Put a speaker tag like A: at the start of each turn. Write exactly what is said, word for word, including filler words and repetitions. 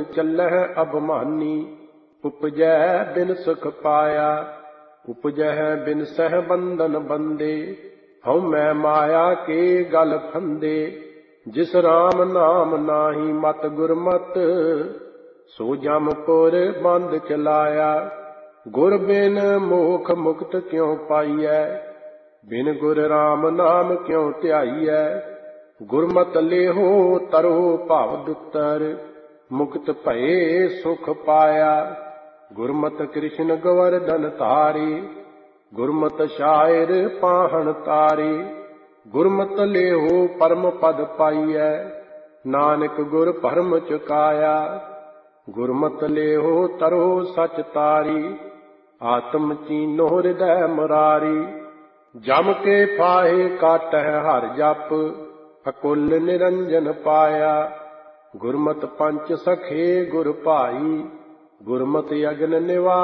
A: ਚੱਲਹਿ ਅਭਿਮਾਨੀ। ਉਪਜੈ ਬਿਨ ਸੁਖ ਪਾਇਆ, ਉਪਜੈ ਬਿਨ ਸਹਿ ਬੰਧਨ ਬੰਦੇ। ਹਉਮੈ ਮਾਇਆ ਕੇ ਗਲ ਫੰਦੇ। ਜਿਸ ਰਾਮ ਨਾਮ ਨਾਹੀ ਮਤ ਗੁਰਮਤਿ, ਸੋ ਜਮਪੁਰ ਬੰਦ ਚਲਾਇਆ। ਗੁਰ ਬਿਨ ਮੋਖ ਮੁਕਤ ਕਿਉ ਪਾਈਐ, ਬਿਨ ਗੁਰ ਰਾਮ ਨਾਮ ਕਿਉ ਧਿਆਈਐ। ਗੁਰਮਤਿ ਲੇਹੋ ਤਰੋ ਭਵ ਦੁਤਰ, ਮੁਕਤ ਭਏ ਸੁਖ ਪਾਇਆ। ਗੁਰਮਤਿ ਕ੍ਰਿਸ਼ਨ ਗੋਵਰਧਨ ਧਾਰੀ, ਗੁਰਮਤਿ ਸ਼ਾਇਰ ਪਾਹਣ ਤਾਰੀ। ਗੁਰਮਤਿ ਲੇਹੋ ਪਰਮ ਪਦ ਪਾਈਐ, ਨਾਨਕ ਗੁਰ ਭਰਮ ਚੁਕਾਇਆ। ਗੁਰਮਤਿ ਲੇਹੋ ਤਰੋ ਸਚ ਤਾਰੀ, ਆਤਮ ਚੀਨੋ ਹਿਰਦੈ ਮੁਰਾਰੀ। ਜਮ ਕੇ ਫਾਹੇ ਕਾਟਹਿ ਹਰਿ ਜਪ, ਅਕੁਲ ਨਿਰੰਜਨ ਪਾਇਆ। ਗੁਰਮਤਿ ਪੰਚ ਸਖੇ ਗੁਰ ਭਾਈ, ਗੁਰਮਤਿ ਅਗਨ ਨਿਵਾ